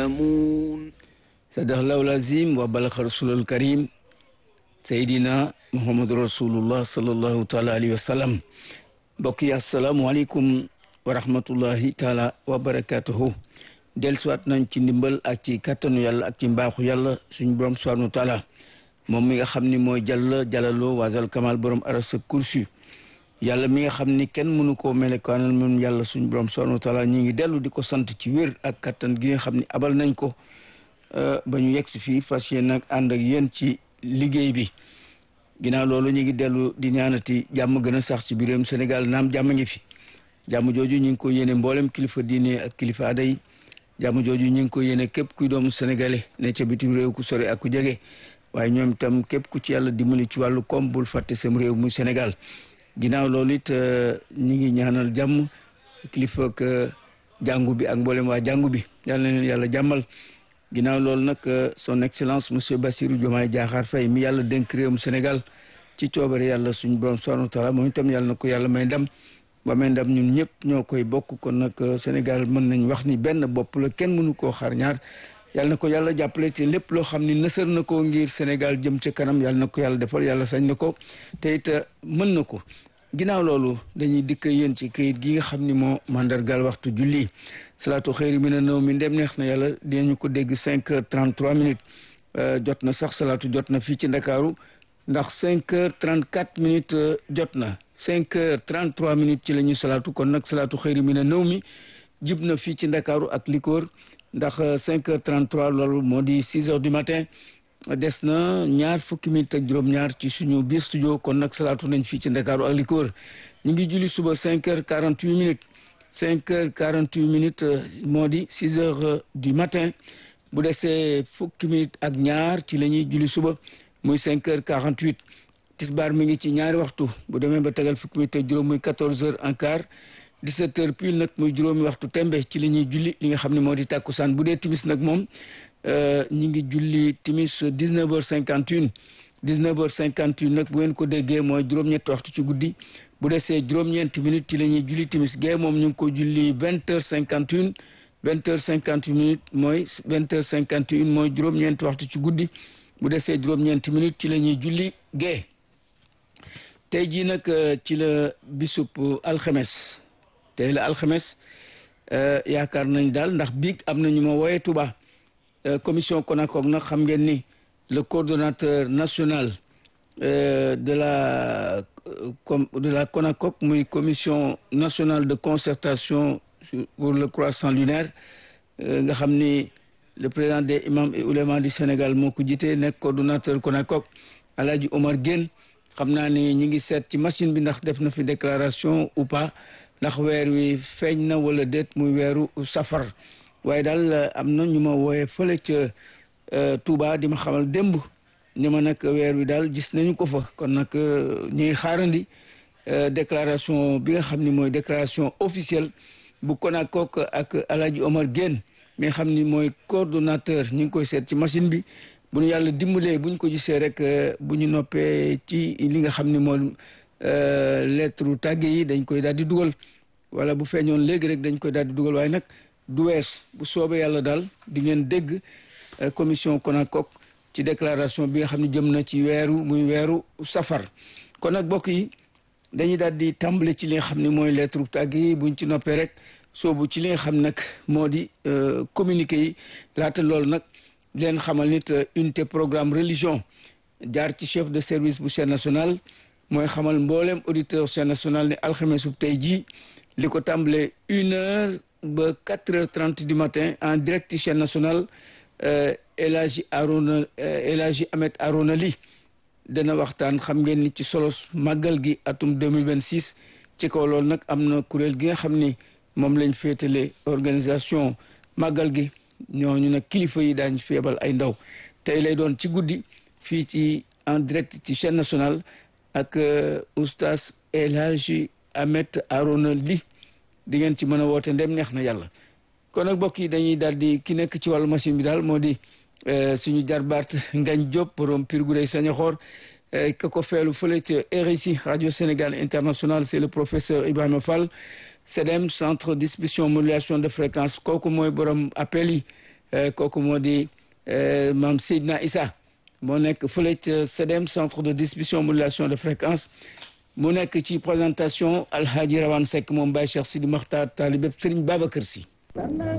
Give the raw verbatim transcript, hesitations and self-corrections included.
يعلمون صدق الله العظيم وبلغ رسول الكريم سيدنا محمد رسول الله صلى الله تعالى عليه وسلم بقي السلام عليكم ورحمة الله تعالى وبركاته dellusiwaat nañ ci ndimbal ak ci kattanu yàlla ak ci mbaaxu yàlla suñu borom subhanahu wa taala moom mi nga xam ni mooy jàll jàllaloo waasal kamal borom arasa kursi yàlla mi nga xam ni kenn mënu koo melekaanal moom yàlla suñu borom subhanahu wa taala ñi ngi dellu di ko sant ci wér ak kattan gi nga xam ni abal nañ ko ba ñu yegg si fii fas yéen nag ànd ak yéen ci liggéey bi ginnaaw loolu ñu ngi dellu di ñaanati jàmm gën a sax ci biiram Sénégal naam jàmm ngi fi jàmm jooju ñu ngi ko yéene mboolem kilifa diine ak kilifa aada yi jàmm jooju ñu ngi ko yéene képp kuy doomu sénégalais ne ca bitim réew ku sore ak ku jege waaye ñoom itam képp ku ci yàlla dimbali ci wàllu koom bul fàtte sam réew muy Sénégal ginnaaw loolu it ñu ngi ñaanal jàmm kilifa ak jàngu bi ak mboolem waa jàngu bi yàlla na leen yàlla jàmmal ginnaaw loolu nag son excellence monsieur Bassirou Diomaye Diakhar Faye mi yàlla dénk réewum Sénégal ci coobare yàlla suñu borom subhanahu wa taala moom itam yàlla na ko yàlla may ndam ba may ndam ñun ñëpp ñoo koy bokk kon nag Sénégal mën nañ wax ni benn bopp la kenn mënu koo xar ñaar yàlla na ko yàlla jàppale te lépp loo xam ni nësër na ko ngir Sénégal jëm ca kanam yàlla na ko yàlla defal yàlla sañ na ko te it mën na ko ginnaaw loolu dañuy dikk yéen ci këyit gi nga xam ni moo mandargal waxtu julli salaatu xëyri mi na nëw mi ndem neex na yàlla dinañu ko dégg cinq heures trente-trois minutes jot na sax salaatu jot na fii ci Ndakaaru ndax cinq heures trente-quatre minutes jot na cinq heures trente-trois minutes ci la ñuy salaatu kon nag salaatu xëyri mi na nëw mi jib na fii ci Ndakaaru ak likoor ndax cinq heures trente-trois loolu moo di six heures du matin des na ñaar fukki minutes ak juróom-ñaar ci suñu biir studio kon nag salaatu nañ fii ci Ndakaaru ak likoor ñu ngi julli suba cinq heures quarante-huit minutes cinq heures quarante-huit minutes moo di six heures du matin bu desee fukki minutes ak ñaar ci la ñuy julli suba muy cinq heures quarante-huit tisbaar mi ngi ci ñaari waxtu bu demee ba tegal fukki minutes ak juróom muy quatorze heures un quart dix-sept heures pile nag muy juróomi waxtu tembe ci la ñuy julli li nga xam ne moo di tàkkusaan bu dee timis nag moom ñu ngi julli timis dix-neuf heures cinquante et un dix-neuf heures cinquante et un nag bu ngeen ko déggee mooy juróom-ñetti waxtu ci guddi bu desee juróom-ñeenti minutes ci la ñuy julli timis gee moom ñu ngi ko julli vingt heures cinquante et un vingt heures cinquante et un minutes mooy vingt heures cinquante et un mooy juróom-ñeenti waxtu ci guddi bu desee juróom-ñeenti minutes ci la ñuy julli gee tey jii nag ci la bisub alxames tey la alxames yaakaar nañ daal ndax biig am na ñu ma wooyee Touba commission CONACOC nag xam ngeen ni le coordonnateur national de la de la CONACOC muy commission nationale de concertation pour le croissant lunaire nga xam ni le président des imams et oulémas du Sénégal moo ko jiite nekk coordonnateur CONACOC Alhaji Omar Guène xam naa ni ñi ngi seet ci machine bi ndax def na fi déclaration ou pas ndax weer wi feeñ na wala déet muy weeru safar waaye daal am na ñu ma wooye fële ca Touba di ma xamal démb ñu ma nag weer wi daal gis nañu ko fa kon nag ñuy xaarandi déclaration bi nga xam ni mooy déclaration officielle bu CONACOC ak Alhaji Omar Guène mi nga xam ni mooy coordonnateur ñu ngi koy seet ci machine bi bu ñu yàlla dimbalee bu ñu ko gisee rek bu ñu noppee ci li nga xam ni moom lettre tàgge yi dañ koy daal di dugal wala bu feeñoon léegi rek dañ koy daal di dugal waaye nag du wees bu soobee yàlla daal di ngeen dégg commission CONACOC ci déclaration bi nga xam ne jëm na ci weeru muy weeru safar kon nag bokk yi dañuy daal di tàmbale ci li nga xam ne mooy lettre tàgge yi buñ ci noppee rek soobu ci li nga xam nag moo di communiqué yi laata loolu nag leen xamal nit unité programme religion jaar ci chef de service bu chaîne nationale mooy xamal mboolem auditeur chaîne nationale ne alxames bu tey jii li ko tàmbale une heure ba quatre heures trente du matin en direct ci chaîne nationale El Hadji Arona El Hadji Ahmed Arona Ly dana waxtaan xam ngeen ni ci solos màggal gi atum deux mille vingt-six ci kaw loolu nag am na kuréel gi nga xam ni moom lañ féetale organisation màggal gi ñooñu nag kilifa yi daañu fi yebal ay ndaw tey lay doon ci guddi fii ci en direct ci chaîne nationale ak oustaz El Hadji Ahmed Arona Ly di ngeen ci mën a woote ndem neex na yàlla kon nag mbokk yi dañuy daal di ki nekk ci wàllu machine bi daal moo di suñu jarbaat Ngagne Diop borom Pire Gureye Sañoxor ka ko feelu fële ca R I C Radio Sénégal International c'est le professeur Ibrahima Fall C E D E M centre distribution modulation de fréquence kooku mooy borom appel yi kooku moo di maam Seydina Issa moo nekk fële ca C D M centre de distribution modulation de fréquence mu nekk ci présentation Alhaji Rawane Seck moom Baye Cheikh Sidi Makhtar taalibeb Serigne Babacar Sy